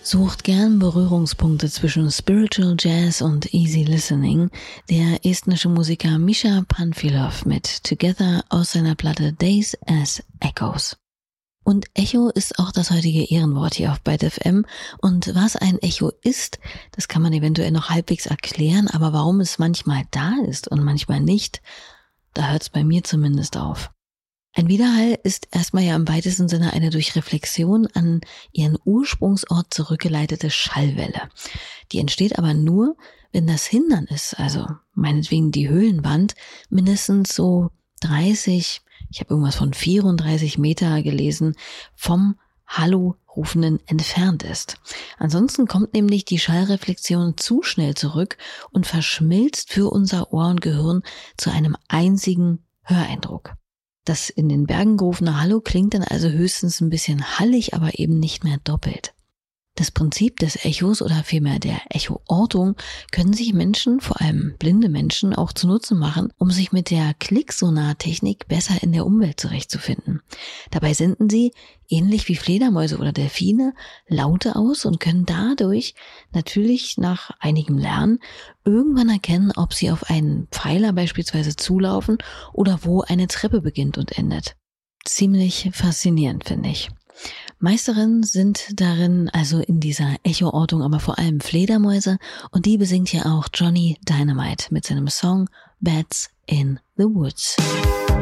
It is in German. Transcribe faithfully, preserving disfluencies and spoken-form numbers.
Sucht gern Berührungspunkte zwischen Spiritual Jazz und Easy Listening, der estnische Musiker Misha Panfilov mit Together aus seiner Platte Days as Echoes. Und Echo ist auch das heutige Ehrenwort hier auf Byte F M. Und was ein Echo ist, das kann man eventuell noch halbwegs erklären, aber warum es manchmal da ist und manchmal nicht, da hört es bei mir zumindest auf. Ein Widerhall ist erstmal ja im weitesten Sinne eine durch Reflexion an ihren Ursprungsort zurückgeleitete Schallwelle. Die entsteht aber nur, wenn das Hindernis, also meinetwegen die Höhlenwand, mindestens so dreißig, ich habe irgendwas von vierunddreißig Meter gelesen, vom Hallo-Rufenden entfernt ist. Ansonsten kommt nämlich die Schallreflexion zu schnell zurück und verschmilzt für unser Ohr und Gehirn zu einem einzigen Höreindruck. Das in den Bergen gerufene Hallo klingt dann also höchstens ein bisschen hallig, aber eben nicht mehr doppelt. Das Prinzip des Echos oder vielmehr der Echoortung können sich Menschen, vor allem blinde Menschen, auch zunutze machen, um sich mit der Klicksonartechnik besser in der Umwelt zurechtzufinden. Dabei senden sie, ähnlich wie Fledermäuse oder Delfine, Laute aus und können dadurch natürlich nach einigem Lernen irgendwann erkennen, ob sie auf einen Pfeiler beispielsweise zulaufen oder wo eine Treppe beginnt und endet. Ziemlich faszinierend, finde ich. Meisterinnen sind darin, also in dieser Echoortung, aber vor allem Fledermäuse, und die besingt hier auch Johnny Dynamite mit seinem Song Bats in the Woods.